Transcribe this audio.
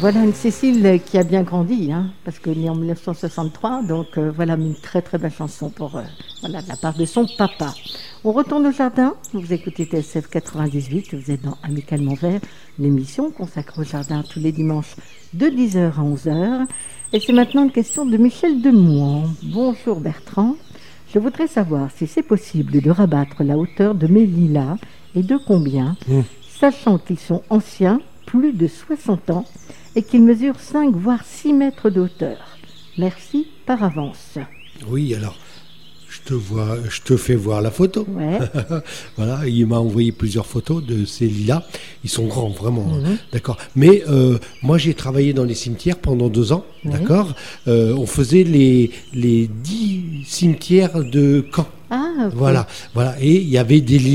Voilà une Cécile qui a bien grandi, parce que née en 1963, donc voilà une très très belle chanson pour voilà, de la part de son papa. On retourne au jardin, vous écoutez TSF 98, vous êtes dans Amicalement Vert, l'émission consacrée au jardin tous les dimanches de 10h à 11h. Et c'est maintenant une question de Michel Demouan. Bonjour Bertrand, je voudrais savoir si c'est possible de rabattre la hauteur de mes lilas et de combien, sachant qu'ils sont anciens, plus de 60 ans, et qu'ils mesurent 5 voire 6 mètres de hauteur. Merci par avance. Oui, alors, je te fais voir la photo. Ouais. Voilà, il m'a envoyé plusieurs photos de ces lilas. Ils sont grands, vraiment, d'accord. Mais moi, j'ai travaillé dans les cimetières pendant 2 ans, d'accord. On faisait les 10 cimetières de Caen. Ah, okay. Voilà. Et il y avait des lilas.